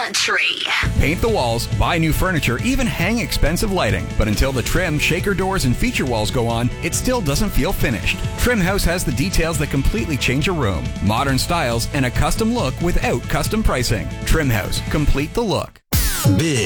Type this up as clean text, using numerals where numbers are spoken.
country. Paint the walls, buy new furniture, even hang expensive lighting. But until the trim, shaker doors, and feature walls go on, it still doesn't feel finished. Trim House has the details that completely change a room. Modern styles and a custom look without custom pricing. Trim House. Complete the look. Big